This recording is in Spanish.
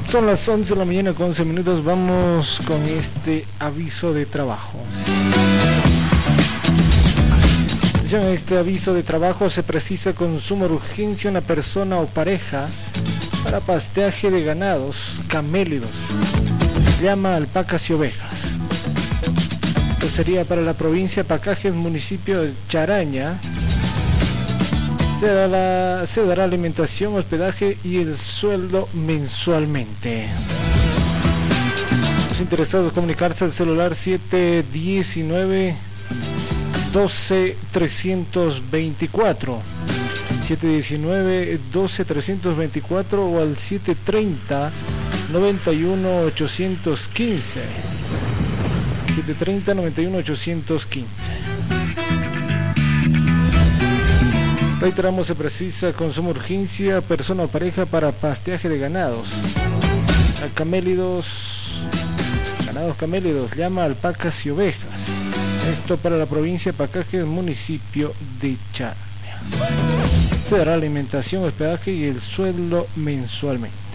Son las 11 de la mañana con 11 minutos. Vamos con este aviso de trabajo. En este aviso de trabajo se precisa con suma urgencia una persona o pareja para pastaje de ganados, camélidos, llama, alpacas y ovejas. Esto sería para la provincia de Pacajes, municipio de Charaña. Se dará alimentación, hospedaje y el sueldo mensualmente. Los interesados comunicarse al celular 719 12 324 719 12 324 o al 730 91 815 730 91 815. Reiteramos, se precisa con suma urgencia persona o pareja para pastaje de ganados, camélidos, ganados camélidos, llama, alpacas y ovejas. Esto para la provincia de Pacajes, municipio de Charaña. Se dará alimentación, hospedaje y el sueldo mensualmente.